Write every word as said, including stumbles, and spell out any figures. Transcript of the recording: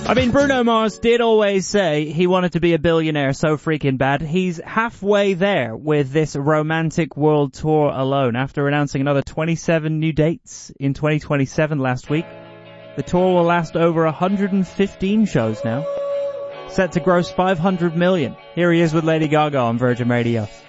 I mean, Bruno Mars did always say he wanted to be a billionaire so freaking bad. He's halfway there with this romantic world tour alone after announcing another twenty-seven new dates in twenty twenty-seven last week. The tour will last over one hundred fifteen shows now. Set to gross five hundred million. Here he is with Lady Gaga on Virgin Radio.